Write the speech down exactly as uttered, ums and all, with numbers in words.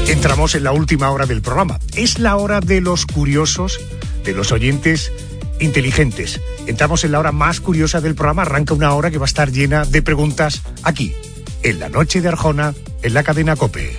Entramos en la última hora del programa. Es la hora de los curiosos, de los oyentes inteligentes. Entramos en la hora más curiosa del programa. Arranca una hora que va a estar llena de preguntas aquí, en la noche de Arjona, en la cadena COPE.